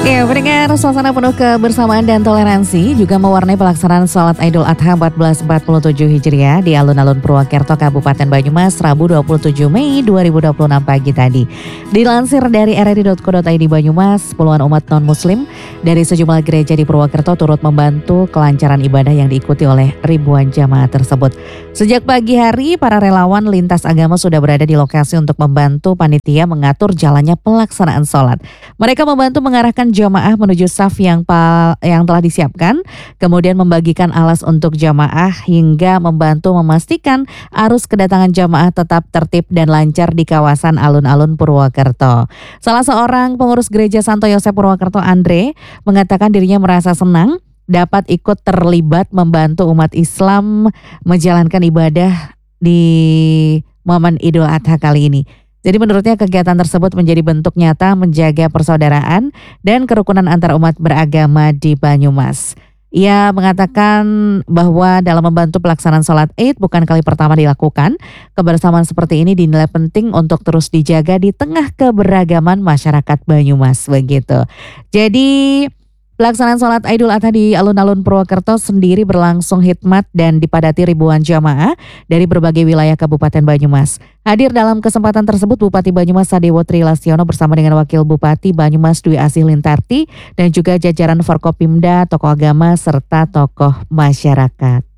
Ya, pendengar, suasana penuh kebersamaan dan toleransi juga mewarnai pelaksanaan sholat Idul Adha 1447 Hijriah di alun-alun Purwokerto, Kabupaten Banyumas, Rabu 27 Mei 2026 pagi tadi. Dilansir dari rri.co.id Banyumas, puluhan umat non-muslim dari sejumlah gereja di Purwokerto turut membantu kelancaran ibadah yang diikuti oleh ribuan jamaah tersebut. Sejak pagi hari, para relawan lintas agama sudah berada di lokasi untuk membantu panitia mengatur jalannya pelaksanaan sholat. Mereka membantu mengarahkan jamaah menuju saf yang telah disiapkan, kemudian membagikan alas untuk jamaah hingga membantu memastikan arus kedatangan jamaah tetap tertib dan lancar di kawasan alun-alun Purwokerto. Salah seorang pengurus gereja Santo Yosef Purwokerto, Andre, mengatakan dirinya merasa senang dapat ikut terlibat membantu umat Islam menjalankan ibadah di momen Idul Adha kali ini. Jadi menurutnya kegiatan tersebut menjadi bentuk nyata menjaga persaudaraan dan kerukunan antar umat beragama di Banyumas. Ia mengatakan bahwa dalam membantu pelaksanaan sholat Id bukan kali pertama dilakukan. Kebersamaan seperti ini dinilai penting untuk terus dijaga di tengah keberagaman masyarakat Banyumas, begitu. Jadi pelaksanaan sholat Idul Adha di alun-alun Purwokerto sendiri berlangsung hikmat dan dipadati ribuan jamaah dari berbagai wilayah Kabupaten Banyumas. Hadir dalam kesempatan tersebut Bupati Banyumas Sadewo Trilastiono bersama dengan Wakil Bupati Banyumas Dwi Asih Lintarti dan juga jajaran Forkopimda, tokoh agama serta tokoh masyarakat.